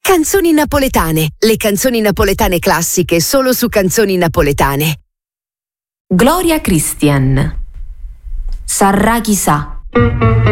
Canzoni napoletane, le canzoni napoletane classiche solo su Canzoni Napoletane. Gloria Christian. Sarà chissà.